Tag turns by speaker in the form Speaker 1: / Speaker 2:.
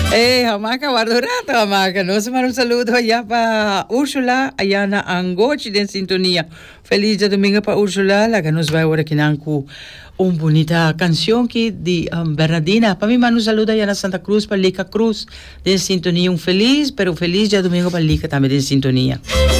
Speaker 1: Hamaca, guarda rato, Hamaca. Nos manda un saludo allá para Úrsula, allá en Angoche, de sintonía. Feliz de domingo para Úrsula, la que nos va ahora aquí en una bonita canción que de Bernardina. Para mí, mando un saludo allá en Santa Cruz, para Lica Cruz, de sintonía. Un feliz, pero feliz de domingo para Lica también de sintonía.